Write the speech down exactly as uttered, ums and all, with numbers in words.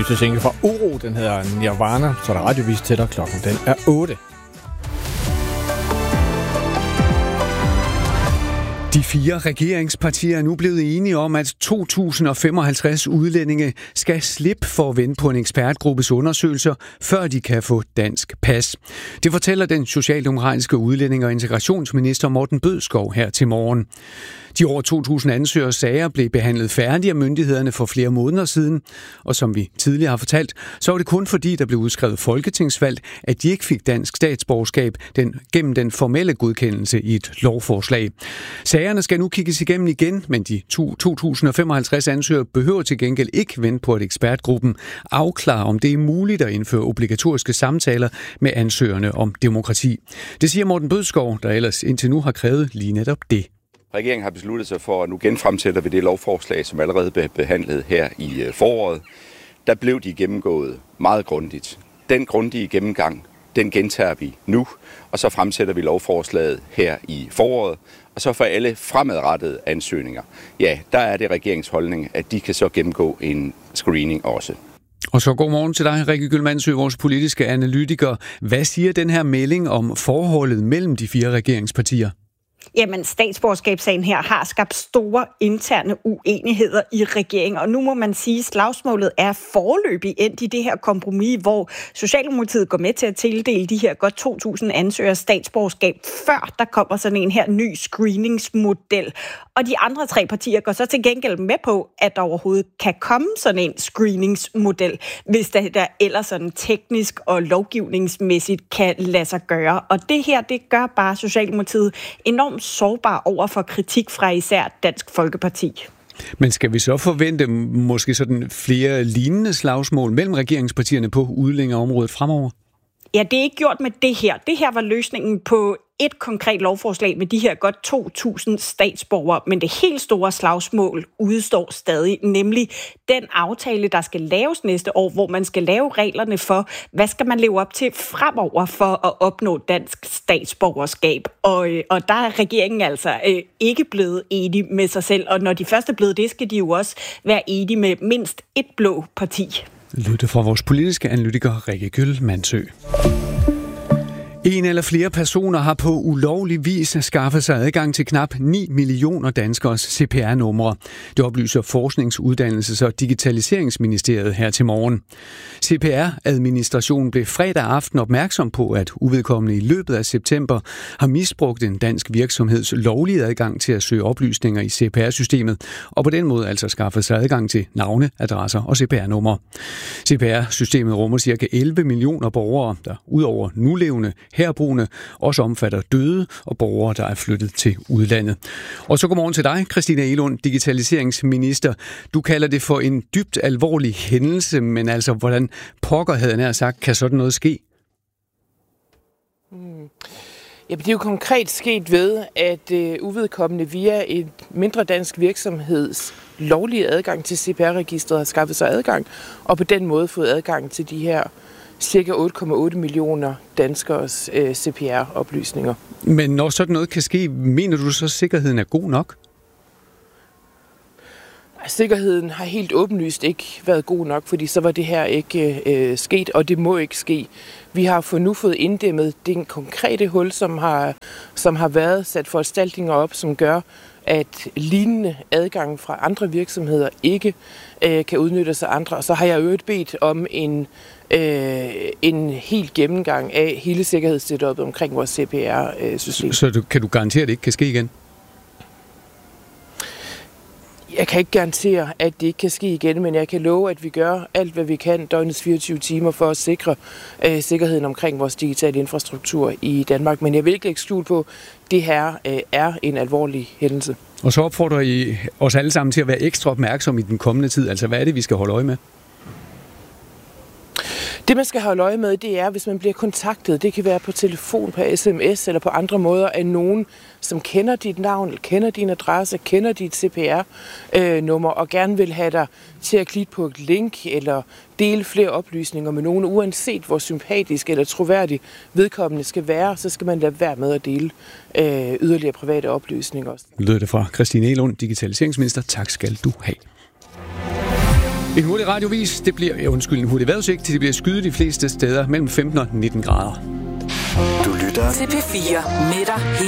nyeste single fra Uro, den hedder Nirvana, så der er radiovis til dig. Klokken den er otte. De fire regeringspartier er nu blevet enige om, at to tusind og femoghalvtreds udlændinge skal slippe for at vente på en ekspertgruppes undersøgelser, før de kan få dansk pas. Det fortæller den socialdemokratiske udlænding- og integrationsminister Morten Bødskov her til morgen. De over to tusind ansøgers sager blev behandlet færdigt af myndighederne for flere måneder siden, og som vi tidligere har fortalt, så var det kun fordi, der blev udskrevet folketingsvalg, at de ikke fik dansk statsborgerskab den, gennem den formelle godkendelse i et lovforslag. Sagerne skal nu kigges igennem igen, men de to tusind og femoghalvtreds ansøgere behøver til gengæld ikke vente på, at ekspertgruppen afklarer, om det er muligt at indføre obligatoriske samtaler med ansøgerne om demokrati. Det siger Morten Bødskov, der ellers indtil nu har krævet lige netop det. Regeringen har besluttet sig for, at nu genfremsætter vi det lovforslag, som allerede blev behandlet her i foråret. Der blev de gennemgået meget grundigt. Den grundige gennemgang, den gentager vi nu, og så fremsætter vi lovforslaget her i foråret. Og så for alle fremadrettede ansøgninger, ja, der er det regeringsholdning, at de kan så gennemgå en screening også. Og så god morgen til dig, Rikke Gyldmandsø, vores politiske analytiker. Hvad siger den her melding om forholdet mellem de fire regeringspartier? Jamen, statsborgerskabssagen her har skabt store interne uenigheder i regeringen, og nu må man sige, at slagsmålet er foreløbig endt i det her kompromis, hvor Socialdemokratiet går med til at tildele de her godt to tusind ansøgere statsborgerskab, før der kommer sådan en her ny screeningsmodel. Og de andre tre partier går så til gengæld med på, at der overhovedet kan komme sådan en screeningsmodel, hvis der, der ellers sådan teknisk og lovgivningsmæssigt kan lade sig gøre. Og det her, det gør bare Socialdemokratiet enormt sårbar over for kritik fra især Dansk Folkeparti. Men skal vi så forvente måske sådan flere lignende slagsmål mellem regeringspartierne på udlændingeområdet fremover? Ja, det er ikke gjort med det her. Det her var løsningen på et konkret lovforslag med de her godt to tusind statsborgere, men det helt store slagsmål udstår stadig, nemlig den aftale, der skal laves næste år, hvor man skal lave reglerne for, hvad skal man leve op til fremover for at opnå dansk statsborgerskab. Og, og der er regeringen altså øh, ikke blevet enige med sig selv, og når de først er blevet det, skal de jo også være enige med mindst et blå parti. Lytte fra vores politiske analytiker Rikke Gyldmandsø. En eller flere personer har på ulovlig vis skaffet sig adgang til knap ni millioner danskers C P R-numre. Det oplyser Forsknings-, Uddannelses- og Digitaliseringsministeriet her til morgen. C P R-administrationen blev fredag aften opmærksom på, at uvedkommende i løbet af september har misbrugt en dansk virksomheds lovlige adgang til at søge oplysninger i C P R-systemet, og på den måde altså skaffet sig adgang til navne, adresser og C P R-numre. C P R-systemet rummer ca. elleve millioner borgere, der udover nulevende herboende også omfatter døde og borgere, der er flyttet til udlandet. Og så godmorgen til dig, Christina Egelund, digitaliseringsminister. Du kalder det for en dybt alvorlig hændelse, men altså, hvordan pokker, havde jeg nær sagt, kan sådan noget ske? Hmm. Ja, det er jo konkret sket ved, at øh, uvedkommende via et mindre dansk virksomheds lovlige adgang til C P R-registret har skaffet sig adgang, og på den måde fået adgang til de her cirka otte komma otte millioner danskers øh, C P R-oplysninger. Men når sådan noget kan ske, mener du så, at sikkerheden er god nok? Sikkerheden har helt åbenlyst ikke været god nok, fordi så var det her ikke øh, sket, og det må ikke ske. Vi har for nu fået inddæmmet den konkrete hul, som har, som har været sat foranstaltninger op, som gør, at lignende adgang fra andre virksomheder ikke øh, kan udnyttes af andre. Og så har jeg øvrigt bedt om en, øh, en helt gennemgang af hele sikkerhedssetupet omkring vores C P R-system. Så, så du, kan du garantere, at det ikke kan ske igen? Jeg kan ikke garantere, at det ikke kan ske igen, men jeg kan love, at vi gør alt, hvad vi kan døgnets fireogtyve timer for at sikre øh, sikkerheden omkring vores digitale infrastruktur i Danmark. Men jeg vil ikke lægge skjul på, at det her øh, er en alvorlig hændelse. Og så opfordrer I os alle sammen til at være ekstra opmærksom i den kommende tid. Altså, hvad er det, vi skal holde øje med? Det, man skal holde øje med, det er, hvis man bliver kontaktet. Det kan være på telefon, på sms eller på andre måder af nogen, som kender dit navn, kender din adresse, kender dit C P R-nummer og gerne vil have dig til at klikke på et link eller dele flere oplysninger med nogen, uanset hvor sympatisk eller troværdig vedkommende skal være, så skal man lade være med at dele øh, yderligere private oplysninger også. Lød det fra Christina Egelund, digitaliseringsminister. Tak skal du have. En hurtig radiovis, det bliver, ja, undskyld, en hurtig vejrudsigt, det bliver skyet de fleste steder mellem femten og nitten grader. Du lytter til P fire med dig.